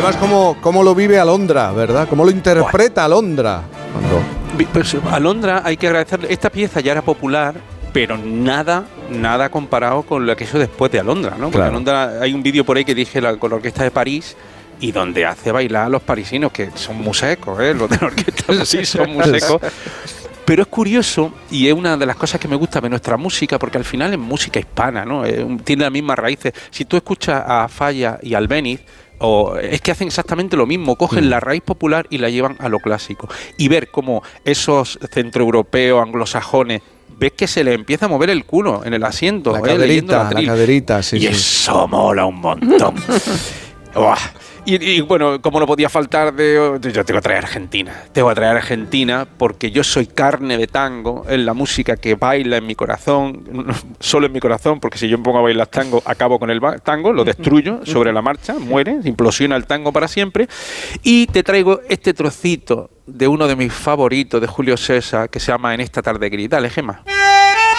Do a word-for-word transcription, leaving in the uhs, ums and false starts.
además cómo, cómo lo vive Alondra, ¿verdad? Cómo lo interpreta Alondra. Cuando... Pues Alondra, hay que agradecerle. Esta pieza ya era popular, pero nada, nada comparado con lo que hizo después de Alondra, ¿no? Porque claro. Alondra, hay un vídeo por ahí que dije la, con la Orquesta de París, y donde hace bailar a los parisinos, que son muy secos, ¿eh? Los de la orquesta sí son muy secos. Pero es curioso, y es una de las cosas que me gusta de nuestra música, porque al final es música hispana, ¿no? Eh, tiene las mismas raíces. Si tú escuchas a Falla y Albéniz, o es que hacen exactamente lo mismo, cogen mm. la raíz popular y la llevan a lo clásico. Y ver cómo esos centroeuropeos, anglosajones, ves que se le empieza a mover el culo en el asiento. La ¿eh? caderita, la, la caderita, sí. Y sí. eso mola un montón. Y, y bueno, como no podía faltar, de, yo tengo que traer Argentina. Tengo que traer Argentina porque yo soy carne de tango, es la música que baila en mi corazón, solo en mi corazón, porque si yo me pongo a bailar tango, acabo con el tango, lo destruyo sobre la marcha, muere, implosiona el tango para siempre. Y te traigo este trocito de uno de mis favoritos de Julio César, que se llama En esta tarde gris. Dale, Gemma.